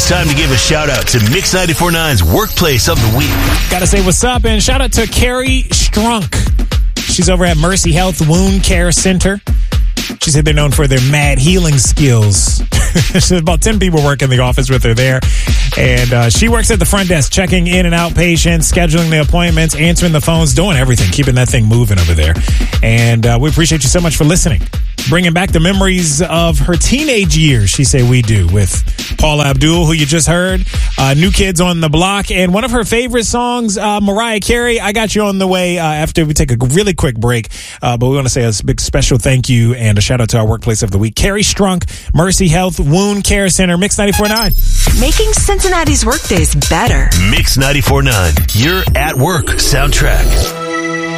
time to give a shout out to Mix 94.9's Workplace of the Week. Gotta say what's up and shout out to Carrie Strunk. She's over at Mercy Health Wound Care Center. She said they're known for their mad healing skills. There's about 10 people work in the office with her there. And she works at the front desk, checking in and out patients, scheduling the appointments, answering the phones, doing everything, keeping that thing moving over there. And we appreciate you so much for listening. Bringing back the memories of her teenage years, she say we do, with Paula Abdul, who you just heard, New Kids on the Block, and one of her favorite songs, Mariah Carey. I got you on the way after we take a really quick break. But we want to say a big special thank you and a shout out to our Workplace of the Week. Carrie Strunk, Mercy Health Wound Care Center, Mix 94.9. Making Cincinnati's workdays better. Mix 94.9, your at work soundtrack.